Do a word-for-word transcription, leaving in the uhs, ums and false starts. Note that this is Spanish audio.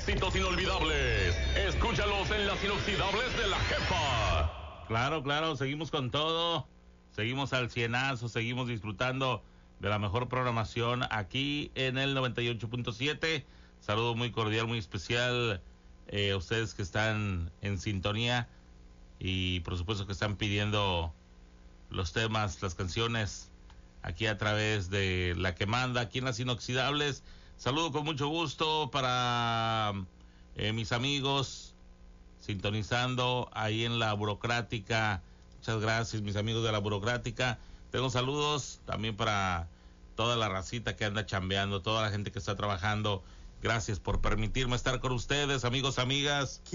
Éxitos inolvidables. Escúchalos en las inoxidables de la jefa. Claro, claro, seguimos con todo. Seguimos al cienazo, seguimos disfrutando de la mejor programación aquí en el noventa y ocho punto siete. Saludo muy cordial, muy especial eh, a ustedes que están en sintonía y por supuesto que están pidiendo los temas, las canciones aquí a través de la que manda, aquí en las inoxidables. Saludo con mucho gusto para eh, mis amigos sintonizando ahí en la burocrática. Muchas gracias, mis amigos de la burocrática. Tengo saludos también para toda la racita que anda chambeando, toda la gente que está trabajando. Gracias por permitirme estar con ustedes, amigos, amigas.